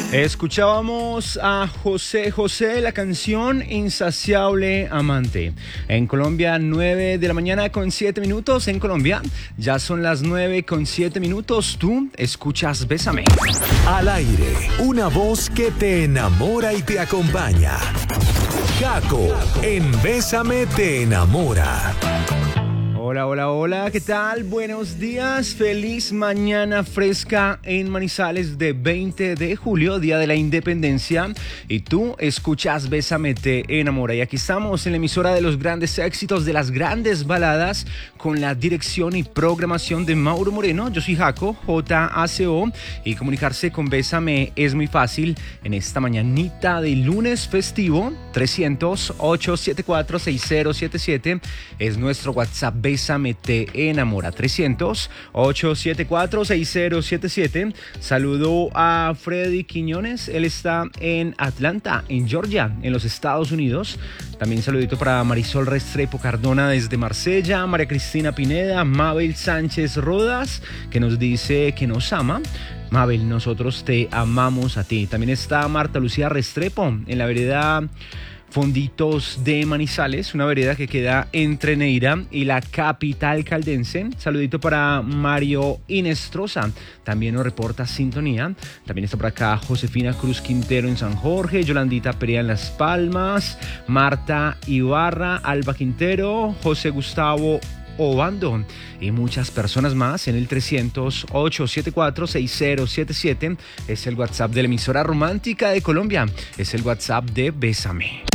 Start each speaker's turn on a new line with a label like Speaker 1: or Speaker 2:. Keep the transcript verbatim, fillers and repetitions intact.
Speaker 1: Escuchábamos a José José, la canción Insaciable Amante. En Colombia, nueve de la mañana con siete minutos. En Colombia, ya son las nueve con siete minutos. Tú escuchas Bésame.
Speaker 2: Al aire, una voz que te enamora y te acompaña. Jaco, en Bésame te enamora.
Speaker 1: Hola, hola, hola, ¿qué tal? Buenos días, feliz mañana fresca en Manizales de veinte de julio, Día de la Independencia. Y tú escuchas Bésame te enamora. Y aquí estamos en la emisora de los grandes éxitos, de las grandes baladas, con la dirección y programación de Mauro Moreno. Yo soy Jaco, J A C O, y comunicarse con Bésame es muy fácil en esta mañanita de lunes festivo. Trescientos, ocho siete cuatro, seis cero siete siete es nuestro WhatsApp. Bésame te enamora. Trescientos, ocho siete cuatro, seis cero siete siete. Saludo a Freddy Quiñones. Él está en Atlanta, en Georgia, en los Estados Unidos. También saludito para Marisol Restrepo Cardona desde Marsella, María Cristina Pineda, Mabel Sánchez Rodas, que nos dice que nos ama. Mabel, nosotros te amamos a ti. También está Marta Lucía Restrepo en la vereda Fonditos de Manizales, una vereda que queda entre Neira y la capital caldense. Saludito para Mario Inestrosa, también nos reporta sintonía. También está por acá Josefina Cruz Quintero en San Jorge, Yolandita Perea en Las Palmas, Marta Ibarra, Alba Quintero, José Gustavo Obando y muchas personas más en el trescientos, ocho siete cuatro, seis cero siete siete. Es el WhatsApp de la emisora romántica de Colombia. Es el WhatsApp de Bésame.